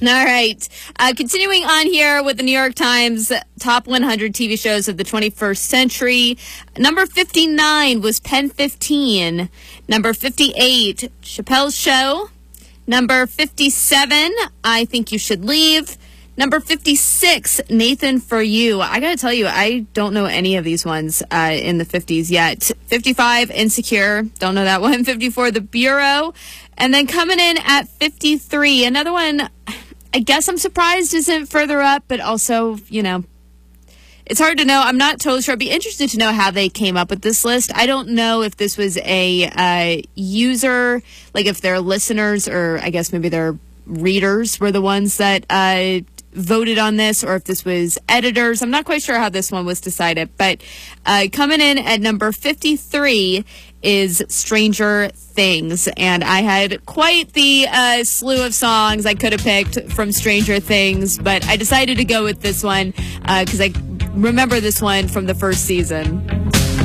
All right. Continuing on here with the New York Times top 100 TV shows of the 21st century. Number 59 was Pen 15. Number 58, Chappelle's Show. Number 57, I Think You Should Leave. Number 56, Nathan For You. I got to tell you, I don't know any of these ones in the 50s yet. 55, Insecure. Don't know that one. 54, The Bureau. And then coming in at 53, another one I guess I'm surprised isn't further up, but also, it's hard to know. I'm not totally sure. I'd be interested to know how they came up with this list. I don't know if this was a user, like if their listeners or I guess maybe their readers were the ones that voted on this, or if this was editors. I'm not quite sure how this one was decided, but coming in at number 53 is Stranger Things, and I had quite the slew of songs I could have picked from Stranger Things, but I decided to go with this one because I remember this one from the first season.